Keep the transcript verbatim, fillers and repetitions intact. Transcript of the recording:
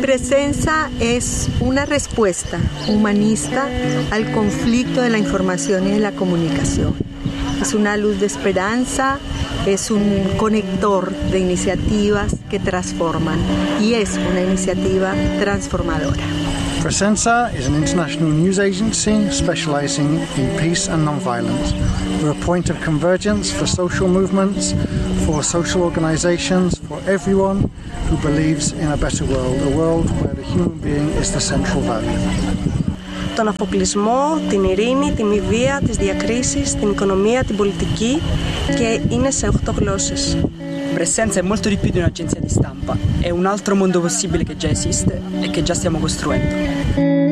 Presenza es una respuesta humanista al conflicto de la información y de la comunicación. Es una luz de esperanza, es un conector de iniciativas que transforman y es una iniciativa transformadora. Presenza is an international news agency specializing in peace and non-violence. We're a point of convergence for social movements, for social organizations, for everyone who believes in a better world, a world where the human being is the central value. Τον αποκλεισμό, την ειρήνη, τη μη βία, τις διακρίσεις, την οικονομία, την πολιτική και είναι σε οχτώ γλώσσες. Presenza è molto di più di un'agenzia di stampa, è un altro mondo possibile che già esiste e che già stiamo costruendo.